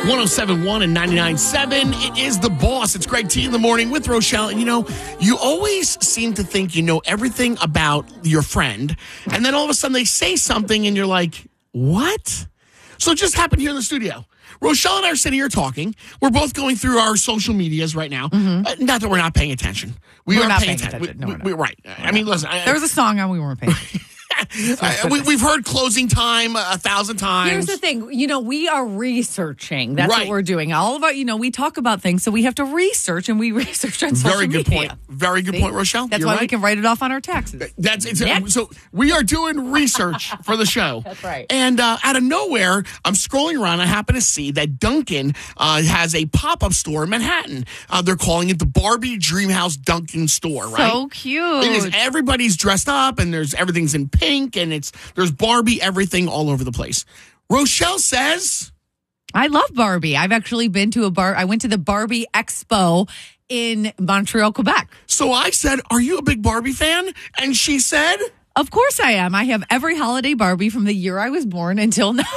107.1 and 99.7. It is The Boss. It's Greg T in the morning with Rochelle. And, you always seem to think you know everything about your friend. And then all of a sudden they say something and you're like, what? So it just happened here in the studio. Rochelle and I are sitting here talking. We're both going through our social medias right now. Not that we're not paying attention. We're not paying attention. No, we're right. I mean, listen. There was a song on we weren't paying attention. We've heard closing time 1,000 times. Here's the thing. We are researching. That's Right. what we're doing. All of our, we talk about things, so we have to research, and we research on social Very good media. point. Very good point, Rochelle. That's You're why right. we can write it off on our taxes. So we are doing research for the show. That's right. And out of nowhere, I'm scrolling around. I happen to see that Dunkin' has a pop-up store in Manhattan. They're calling it the Barbie Dreamhouse Dunkin' store, right? So cute. It is. Everybody's dressed up, and everything's in pink, and there's Barbie everything all over the place. Rochelle says, I love Barbie. I've actually been to I went to the Barbie Expo in Montreal, Quebec. so I said, are you a big Barbie fan? And she said, Of course I am. I have every holiday Barbie from the year I was born until now.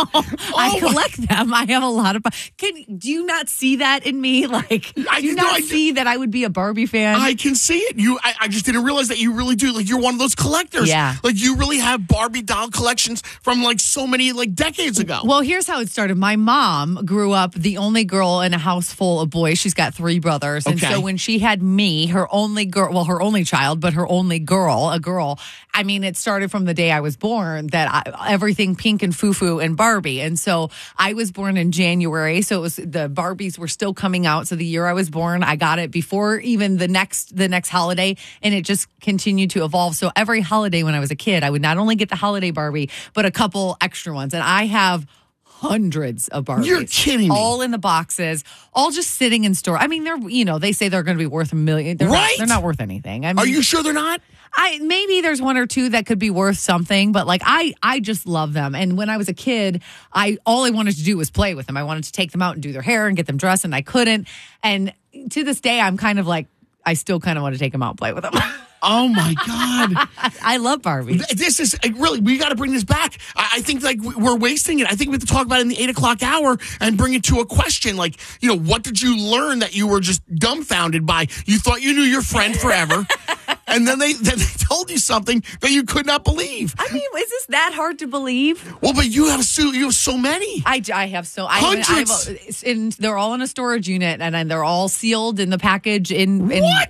I collect them. I have a lot of. Do you not see that in me? Like, do you not see that I would be a Barbie fan? I can see it. I just didn't realize that you really do. Like, you're one of those collectors. Yeah. Like, you really have Barbie doll collections from so many decades ago. Well, here's how it started. My mom grew up the only girl in a house full of boys. She's got 3 brothers. And so when she had me, her only child, but her only girl, a girl, I mean, it started from the day I was born that everything pink and foo-foo and Barbie. And so I was born in January. So the Barbies were still coming out. So the year I was born, I got it before even the next holiday. And it just continued to evolve. So every holiday when I was a kid, I would not only get the holiday Barbie, but a couple extra ones. And I have hundreds of Barbies. You're kidding me. All in the boxes, all just sitting in store. I mean, they say they're going to be worth $1 million. Right. They're not worth anything. I mean, Are you sure they're not? Maybe there's 1 or 2 that could be worth something, but I just love them. And when I was a kid, all I wanted to do was play with them. I wanted to take them out and do their hair and get them dressed, and I couldn't. And to this day, I'm kind of I still kind of want to take them out and play with them. Oh my God. I love Barbie. This is really, we got to bring this back. I think we're wasting it. I think we have to talk about it in the 8 o'clock hour and bring it to a question. What did you learn that you were just dumbfounded by? You thought you knew your friend forever. And then they told you something that you could not believe. I mean, is this that hard to believe? Well, but you have so many. I have so Hundreds. They're all in a storage unit, and they're all sealed in the package in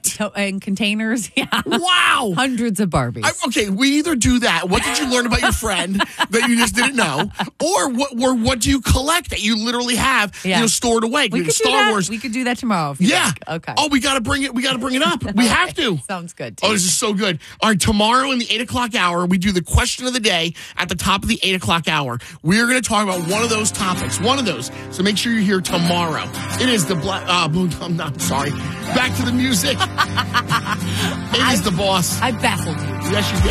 containers. Yeah. Wow. Hundreds of Barbies. Okay, we either do that. What did you learn about your friend that you just didn't know? Or what do you collect that you literally have stored away? We could Star Wars. We could do that tomorrow. If you like. Okay. Oh, we got to bring it. We got to bring it up. We have to. Sounds good. Oh, this is so good. All right, tomorrow in the 8 o'clock hour, we do the question of the day at the top of the 8 o'clock hour. We're going to talk about one of those topics, one of those. So make sure you're here tomorrow. It is the I'm sorry. Back to the music. It is The Boss. I baffled you. Yes, you did.